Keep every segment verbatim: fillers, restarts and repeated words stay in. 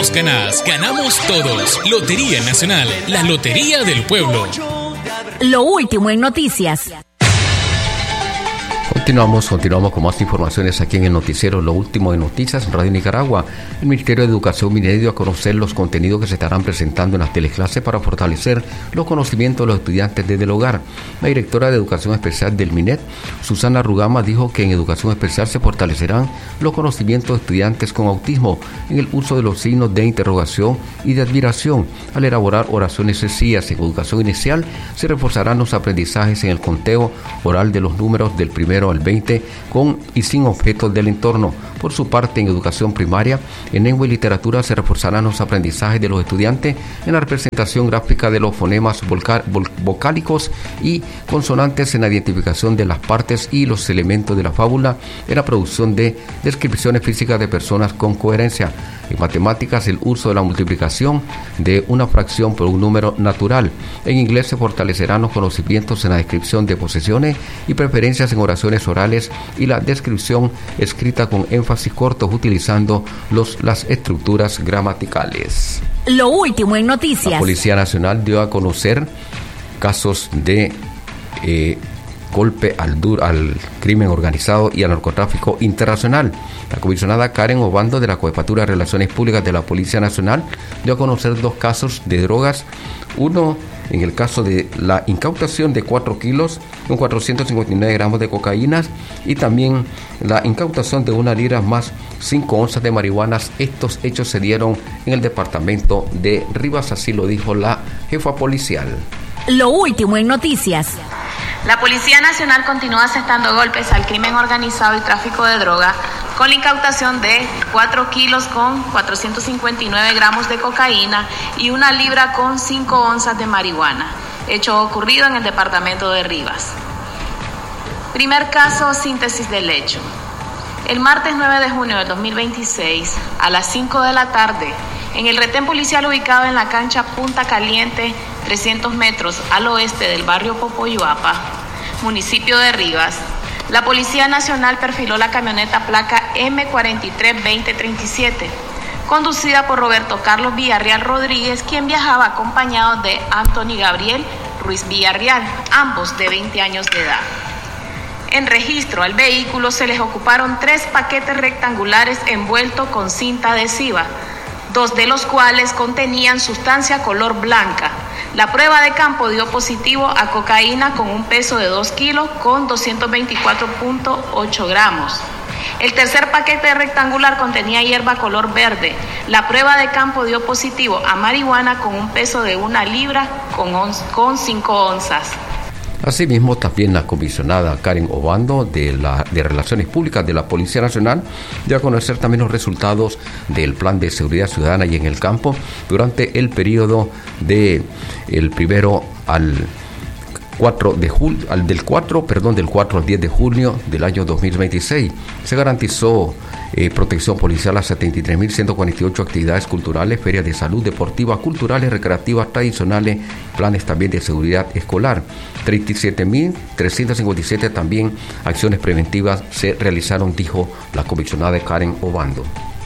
vos ganás, ganamos todos. Lotería Nacional, la Lotería del Pueblo. Lo último en noticias. Continuamos, continuamos con más informaciones aquí en el noticiero Lo Último en Noticias, Radio Nicaragua. El Ministerio de Educación Minería dio a conocer los contenidos que se estarán presentando en las teleclases para fortalecer los conocimientos de los estudiantes desde el hogar. La directora de Educación Especial del MINET, Susana Rugama, dijo que en Educación Especial se fortalecerán los conocimientos de estudiantes con autismo en el uso de los signos de interrogación y de admiración. Al elaborar oraciones sencillas en educación inicial, se reforzarán los aprendizajes en el conteo oral de los números del primero al veinte con y sin objetos del entorno. Por su parte, en educación primaria, en lengua y literatura se reforzarán los aprendizajes de los estudiantes en la representación gráfica de los fonemas volca- vol- vocálicos y consonantes, en la identificación de las partes y los elementos de la fábula, en la producción de descripciones físicas de personas con coherencia. En matemáticas, el uso de la multiplicación de una fracción por un número natural. En inglés se fortalecerán los conocimientos en la descripción de posesiones y preferencias en oraciones orales y la descripción escrita con énfasis cortos utilizando los, las estructuras gramaticales. Lo último en noticias. La Policía Nacional dio a conocer casos de eh, golpe al, dur, al crimen organizado y al narcotráfico internacional. La comisionada Karen Obando de la Cojefatura de Relaciones Públicas de la Policía Nacional dio a conocer dos casos de drogas. Uno en el caso de la incautación de cuatro kilos con cuatrocientos cincuenta y nueve gramos de cocaína y también la incautación de una libra más cinco onzas de marihuana. Estos hechos se dieron en el departamento de Rivas, así lo dijo la jefa policial. Lo último en noticias. La Policía Nacional continúa asestando golpes al crimen organizado y tráfico de droga con la incautación de cuatro kilos con cuatrocientos cincuenta y nueve gramos de cocaína y una libra con cinco onzas de marihuana, hecho ocurrido en el departamento de Rivas. Primer caso, síntesis del hecho. El martes nueve de junio del dos mil veintiséis, a las cinco de la tarde, en el retén policial ubicado en la cancha Punta Caliente, trescientos metros al oeste del barrio Popoyuapa, municipio de Rivas, la Policía Nacional perfiló la camioneta placa eme cuarenta y tres veinte treinta y siete, conducida por Roberto Carlos Villarreal Rodríguez, quien viajaba acompañado de Anthony Gabriel Ruiz Villarreal, ambos de veinte años de edad. En registro al vehículo se les ocuparon tres paquetes rectangulares envueltos con cinta adhesiva, dos de los cuales contenían sustancia color blanca. La prueba de campo dio positivo a cocaína con un peso de dos kilos con doscientos veinticuatro punto ocho gramos. El tercer paquete rectangular contenía hierba color verde. La prueba de campo dio positivo a marihuana con un peso de una libra con, onz, con cinco onzas. Asimismo, también la comisionada Karen Obando de, la, de Relaciones Públicas de la Policía Nacional dio a conocer también los resultados del Plan de Seguridad Ciudadana y en el campo durante el periodo de el primero al cuatro de julio, al del cuatro, perdón, del cuatro al diez de junio del año dos mil veintiséis. Se garantizó Eh, protección policial a setenta y tres mil ciento cuarenta y ocho actividades culturales, ferias de salud, deportivas, culturales, recreativas, tradicionales, planes también de seguridad escolar. treinta y siete mil trescientos cincuenta y siete también acciones preventivas se realizaron, dijo la comisionada Karen Obando.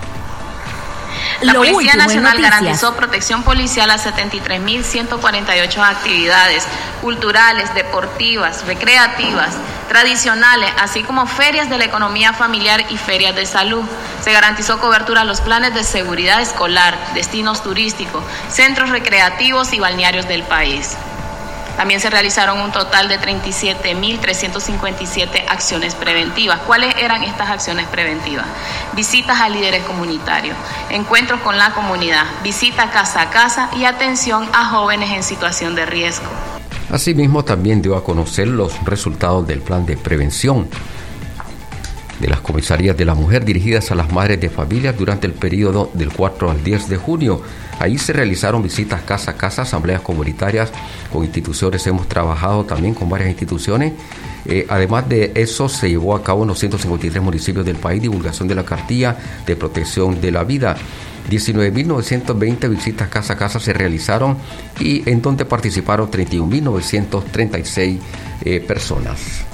La Policía Nacional garantizó protección policial a setenta y tres mil ciento cuarenta y ocho actividades culturales, deportivas, recreativas, tradicionales, así como ferias de la economía familiar y ferias de salud. Se garantizó cobertura a los planes de seguridad escolar, destinos turísticos, centros recreativos y balnearios del país. También se realizaron un total de treinta y siete mil trescientas cincuenta y siete acciones preventivas. ¿Cuáles eran estas acciones preventivas? Visitas a líderes comunitarios, encuentros con la comunidad, visita casa a casa y atención a jóvenes en situación de riesgo. Asimismo, también dio a conocer los resultados del plan de prevención de las comisarías de la mujer dirigidas a las madres de familia durante el periodo del cuatro al diez de junio. Ahí se realizaron visitas casa a casa, asambleas comunitarias con instituciones. Hemos trabajado también con varias instituciones. Eh, además de eso, se llevó a cabo en los ciento cincuenta y tres municipios del país divulgación de la cartilla de protección de la vida. diecinueve mil novecientas veinte visitas casa a casa se realizaron y en donde participaron treinta y un mil novecientas treinta y seis eh, personas.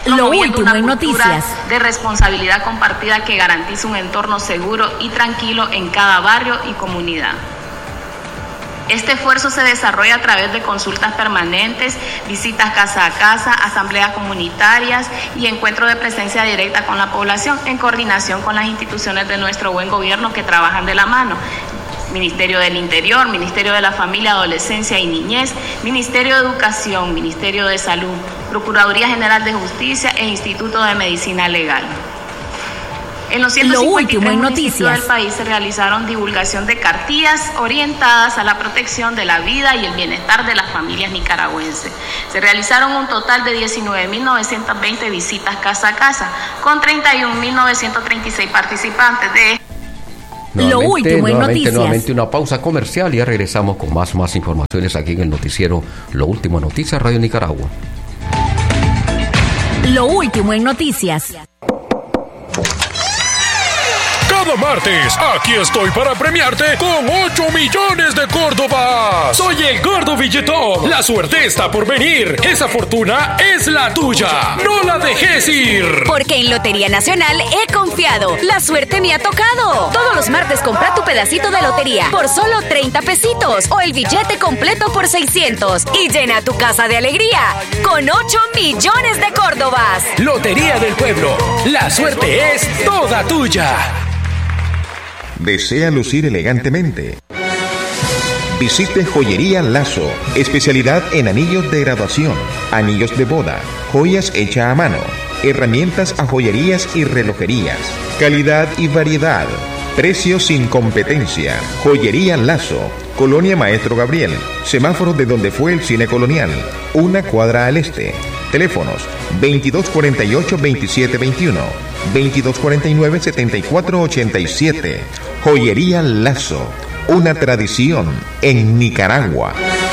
Lo último en noticias. De responsabilidad compartida que garantice un entorno seguro y tranquilo en cada barrio y comunidad. Este esfuerzo se desarrolla a través de consultas permanentes, visitas casa a casa, asambleas comunitarias y encuentros de presencia directa con la población en coordinación con las instituciones de nuestro buen gobierno que trabajan de la mano. Ministerio del Interior, Ministerio de la Familia, Adolescencia y Niñez, Ministerio de Educación, Ministerio de Salud, Procuraduría General de Justicia e Instituto de Medicina Legal. En los ciento cincuenta y tres municipios del país se realizaron divulgación de cartillas orientadas a la protección de la vida y el bienestar de las familias nicaragüenses. Se realizaron un total de diecinueve mil novecientas veinte visitas casa a casa, con treinta y un mil novecientos treinta y seis participantes de Nuevamente, Lo último en nuevamente, noticias. nuevamente una pausa comercial y ya regresamos con más, más informaciones aquí en el noticiero Lo Último en Noticias, Radio Nicaragua. Lo último en noticias. Cada martes, aquí estoy para premiarte con ocho millones de Córdobas. Soy el Gordo Billetón. La suerte está por venir. Esa fortuna es la tuya. No la dejes ir. Porque en Lotería Nacional he confiado. La suerte me ha tocado. Todos los martes compra tu pedacito de lotería por solo treinta pesitos o el billete completo por seiscientos y llena tu casa de alegría con ocho millones de Córdobas. Lotería del Pueblo. La suerte es toda tuya. ¿Desea lucir elegantemente? Visite Joyería Lazo, especialidad en anillos de graduación, anillos de boda, joyas hechas a mano, herramientas a joyerías y relojerías, calidad y variedad, precios sin competencia. Joyería Lazo, Colonia Maestro Gabriel, semáforo de donde fue el cine colonial, una cuadra al este. Teléfonos veintidós cuarenta y ocho, veintisiete veintiuno, veintidós cuarenta y nueve, setenta y cuatro ochenta y siete. Joyería Lazo, una tradición en Nicaragua.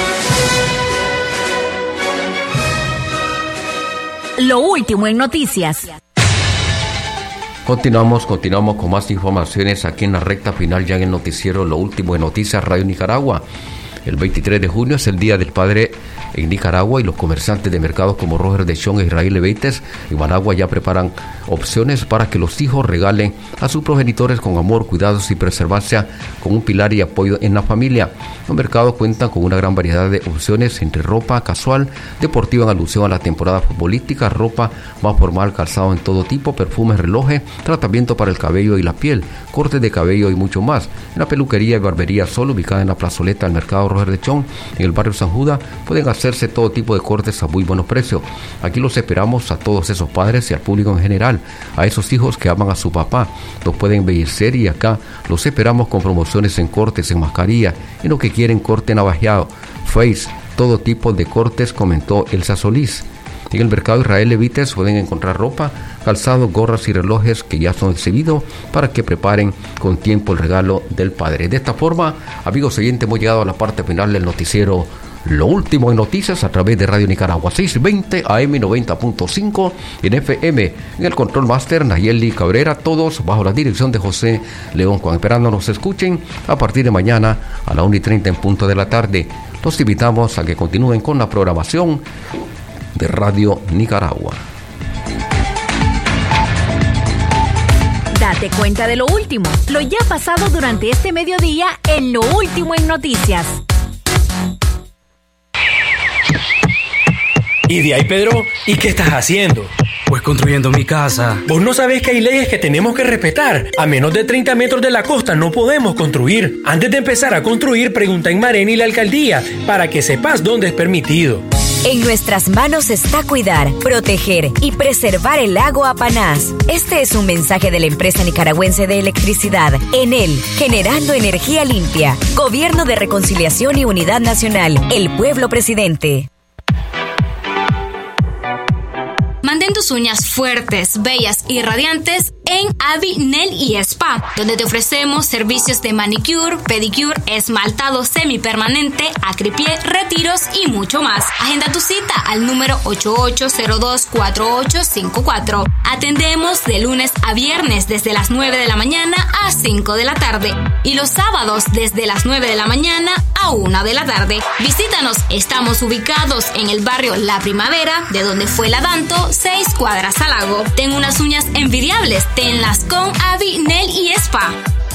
Lo último en noticias. Continuamos, continuamos con más informaciones aquí en la recta final ya en el noticiero Lo Último en Noticias, Radio Nicaragua. El veintitrés de junio es el Día del Padre en Nicaragua y los comerciantes de mercados como Roger de Chong e Israel Lebeites y Managua ya preparan opciones para que los hijos regalen a sus progenitores con amor, cuidados y preservancia con un pilar y apoyo en la familia. Los mercados cuentan con una gran variedad de opciones entre ropa casual, deportiva en alusión a la temporada futbolística, ropa más formal, calzado en todo tipo, perfumes, relojes, tratamiento para el cabello y la piel, cortes de cabello y mucho más. En la peluquería y barbería Sol, ubicada en la plazoleta del mercado Roger de Chong, en el barrio San Judas, pueden hacerse todo tipo de cortes a muy buenos precios. Aquí los esperamos a todos esos padres y al público en general, a esos hijos que aman a su papá, los pueden embellecer y acá los esperamos con promociones en cortes, en mascarilla, en lo que quieren corte navajeado, face, todo tipo de cortes, comentó Elsa Solís. En el mercado Israel Levites pueden encontrar ropa, calzado, gorras y relojes que ya son exhibidos para que preparen con tiempo el regalo del padre. De esta forma, amigos oyentes, hemos llegado a la parte final del noticiero Lo Último en Noticias a través de Radio Nicaragua seiscientos veinte A M noventa punto cinco en F M. En el control máster Nayeli Cabrera, todos bajo la dirección de José León Juan. Esperando nos escuchen a partir de mañana a la una y treinta en punto de la tarde. Los invitamos a que continúen con la programación de Radio Nicaragua. Date cuenta de lo último, lo ya pasado durante este mediodía en Lo Último en Noticias. ¿Y de ahí, Pedro? ¿Y qué estás haciendo? Pues construyendo mi casa. ¿Vos no sabés que hay leyes que tenemos que respetar? A menos de treinta metros de la costa no podemos construir. Antes de empezar a construir, pregunta en Marén y la alcaldía para que sepas dónde es permitido. En nuestras manos está cuidar, proteger y preservar el lago Apanás. Este es un mensaje de la empresa nicaragüense de electricidad, Enel, generando energía limpia. Gobierno de Reconciliación y Unidad Nacional, el pueblo presidente. Mantén tus uñas fuertes, bellas y radiantes en Avi Nail y Spa, donde te ofrecemos servicios de manicure, pedicure, esmaltado semipermanente, acripié, retiros y mucho más. Agenda tu cita al número ocho ocho cero dos cuatro ocho cinco cuatro. Atendemos de lunes a viernes desde las nueve de la mañana a cinco de la tarde y los sábados desde las nueve de la mañana a una de la tarde. Visítanos, estamos ubicados en el barrio La Primavera, de donde fue la Danto, seis cuadras al lago. Ten unas uñas envidiables, tenlas con Avi Nail y Spa.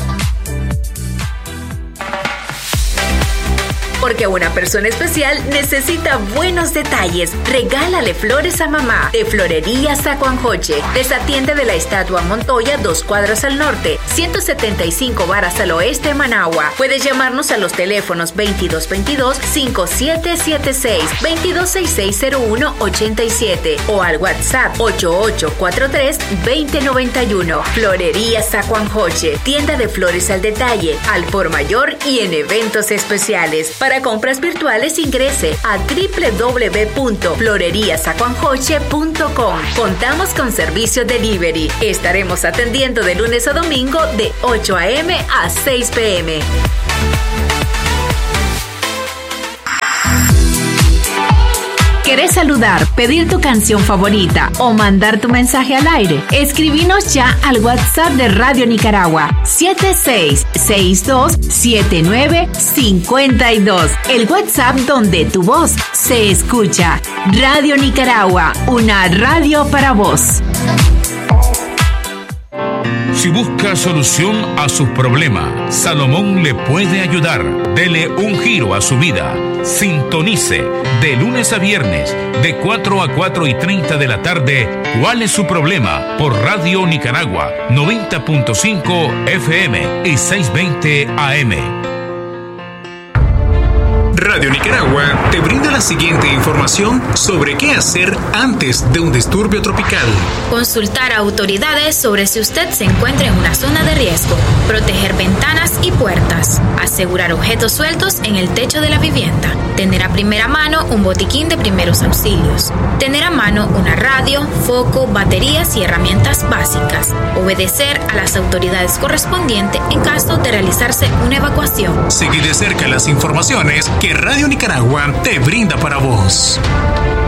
Porque una persona especial necesita buenos detalles. Regálale flores a mamá. De Florería Sacuanjoche. Desatiende de la Estatua Montoya, dos cuadras al norte, ciento setenta y cinco varas al oeste de Managua. Puedes llamarnos a los teléfonos veintidós veintidós cincuenta y siete setenta y seis, veintidós sesenta y seis cero uno ochenta y siete o al WhatsApp ocho ocho cuatro tres veinte noventa y uno. Florería Sacuanjoche. Tienda de flores al detalle, al por mayor y en eventos especiales. Para compras virtuales ingrese a doble u doble u doble u punto florería sacuanjoche punto com. Contamos con servicio delivery. Estaremos atendiendo de lunes a domingo de ocho a eme a seis pe eme. ¿Querés saludar, pedir tu canción favorita o mandar tu mensaje al aire? Escribinos ya al WhatsApp de Radio Nicaragua siete seis seis dos siete nueve cinco dos. El WhatsApp donde tu voz se escucha. Radio Nicaragua, una radio para vos. Si busca solución a sus problemas, Salomón le puede ayudar. Dele un giro a su vida. Sintonice de lunes a viernes de cuatro a cuatro y treinta de la tarde. ¿Cuál es su problema? Por Radio Nicaragua noventa punto cinco efe eme y seiscientos veinte a eme. Radio Nicaragua te brinda la siguiente información sobre qué hacer antes de un disturbio tropical. Consultar a autoridades sobre si usted se encuentra en una zona de riesgo. Proteger ventanas y puertas. Asegurar objetos sueltos en el techo de la vivienda. Tener a primera mano un botiquín de primeros auxilios. Tener a mano una radio, foco, baterías y herramientas básicas. Obedecer a las autoridades correspondientes en caso de realizarse una evacuación. Seguir de cerca las informaciones que Radio Nicaragua te brinda para vos.